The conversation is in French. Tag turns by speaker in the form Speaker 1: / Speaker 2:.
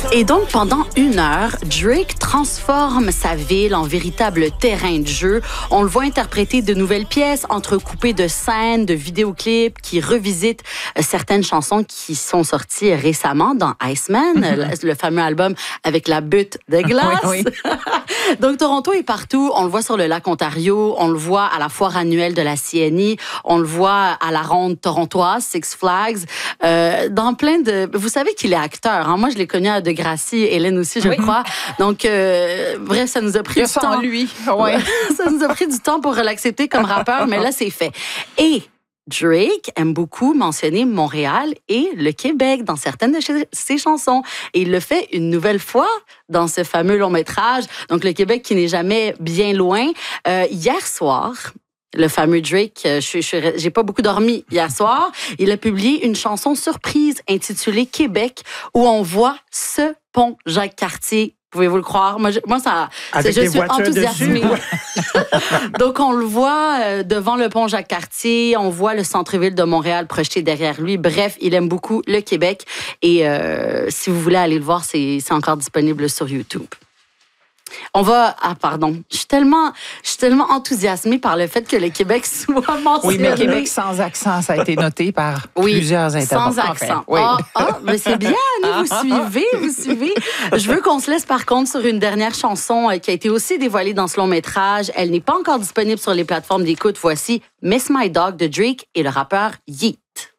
Speaker 1: Et donc, pendant 1 heure, Drake transforme sa ville en véritable terrain de jeu. On le voit interpréter de nouvelles pièces, entrecoupées de scènes, de vidéoclips qui revisitent certaines chansons qui sont sorties récemment dans Iceman, le fameux album avec la butte de glace.
Speaker 2: Oui.
Speaker 1: Donc, Toronto est partout. On le voit sur le lac Ontario, on le voit à la foire annuelle de la CNI, on le voit à la ronde torontoise, Six Flags, dans plein de... Vous savez qu'il est acteur. Hein? Moi, je l'ai connu à Degrassi, Hélène aussi, je crois. Donc, bref, ça nous a pris du temps.
Speaker 2: lui, ouais.
Speaker 1: Ça nous a pris du temps pour l'accepter comme rappeur, mais là, c'est fait. Et Drake aime beaucoup mentionner Montréal et le Québec dans certaines de ses chansons. Et il le fait une nouvelle fois dans ce fameux long-métrage. Donc, le Québec qui n'est jamais bien loin. Hier soir, le fameux Drake, j'ai pas beaucoup dormi hier soir, il a publié une chanson surprise intitulée Québec où on voit ce pont Jacques-Cartier. Pouvez-vous le croire? Moi, ça,
Speaker 3: avec
Speaker 1: je
Speaker 3: des
Speaker 1: suis enthousiasmée. Donc, on le voit devant le pont Jacques-Cartier, on voit le centre-ville de Montréal projeté derrière lui. Bref, il aime beaucoup le Québec. Et si vous voulez aller le voir, c'est encore disponible sur YouTube. On va... Ah, pardon. Je suis tellement enthousiasmée par le fait que le Québec soit mentionné.
Speaker 2: Oui, mais Québec sans accent, ça a été noté par plusieurs intervenants.
Speaker 1: Sans accent.
Speaker 2: Oui.
Speaker 1: Mais c'est bien, Annie, vous suivez. Je veux qu'on se laisse par contre sur une dernière chanson qui a été aussi dévoilée dans ce long-métrage. Elle n'est pas encore disponible sur les plateformes d'écoute. Voici Miss My Dog de Drake et le rappeur Yeat.